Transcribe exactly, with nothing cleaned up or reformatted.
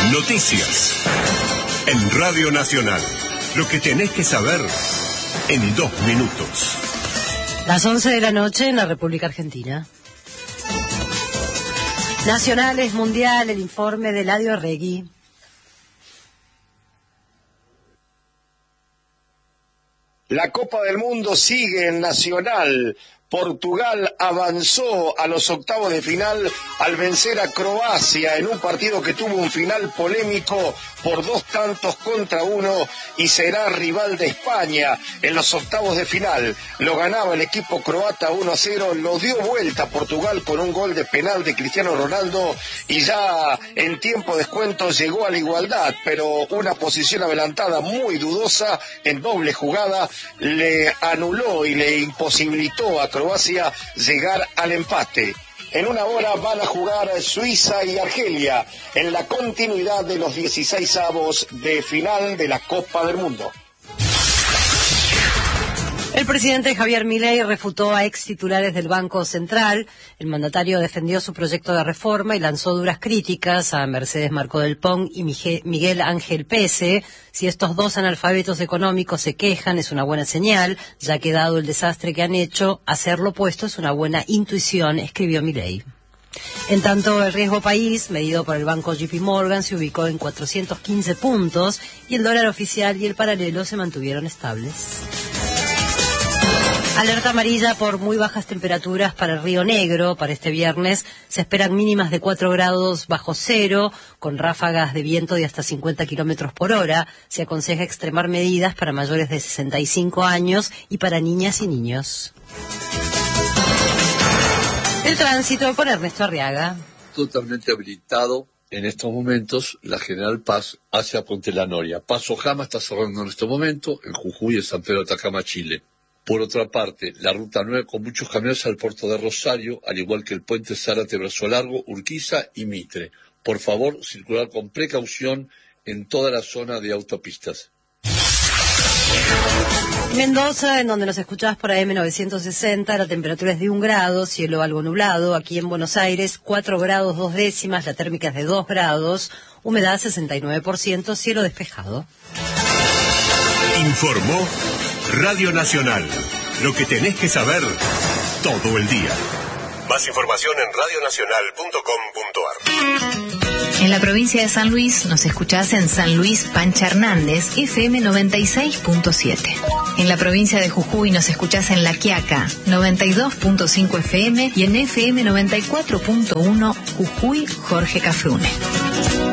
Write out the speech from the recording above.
Noticias. En Radio Nacional. Lo que tenés que saber en dos minutos. Las once de la noche en la República Argentina. Nacionales, Mundial, el informe de Eladio Arregui. La Copa del Mundo sigue en Nacional. Portugal avanzó a los octavos de final al vencer a Croacia en un partido que tuvo un final polémico por dos tantos contra uno y será rival de España en los octavos de final. Lo ganaba el equipo croata uno a cero, lo dio vuelta Portugal con un gol de penal de Cristiano Ronaldo y ya en tiempo de descuento llegó a la igualdad, pero una posición adelantada muy dudosa en doble jugada le anuló y le imposibilitó a Croacia llegar al empate. En una hora van a jugar Suiza y Argelia en la continuidad de los dieciseisavos de final de la Copa del Mundo. El presidente Javier Milei refutó a ex titulares del Banco Central. El mandatario defendió su proyecto de reforma y lanzó duras críticas a Mercedes Marcó del Pont y Miguel Ángel Pese. Si estos dos analfabetos económicos se quejan es una buena señal, ya que dado el desastre que han hecho, hacer lo opuesto es una buena intuición, escribió Milei. En tanto, el riesgo país, medido por el banco J P Morgan, se ubicó en cuatrocientos quince puntos y el dólar oficial y el paralelo se mantuvieron estables. Alerta amarilla por muy bajas temperaturas para el Río Negro. Para este viernes se esperan mínimas de cuatro grados bajo cero, con ráfagas de viento de hasta cincuenta kilómetros por hora. Se aconseja extremar medidas para mayores de sesenta y cinco años y para niñas y niños. El tránsito con Ernesto Arriaga. Totalmente habilitado en estos momentos la General Paz hacia Puente La Noria. Paso Jama está cerrando en este momento en Jujuy y en San Pedro de Atacama, Chile. Por otra parte, la Ruta nueve con muchos camiones al puerto de Rosario, al igual que el puente Zárate Brazo Largo, Urquiza y Mitre. Por favor, circular con precaución en toda la zona de autopistas. Mendoza, en donde nos escuchás por A M novecientos sesenta, la temperatura es de un grado, cielo algo nublado. Aquí en Buenos Aires, cuatro grados dos décimas, la térmica es de dos grados, humedad sesenta y nueve por ciento, cielo despejado. Informó Radio Nacional. Lo que tenés que saber todo el día. Más información en radio nacional punto com punto ar. En la provincia de San Luis nos escuchás en San Luis Pancha Hernández, F M noventa y seis punto siete. En la provincia de Jujuy nos escuchás en La Quiaca, noventa y dos punto cinco F M y en F M noventa y cuatro punto uno Jujuy Jorge Cafrune.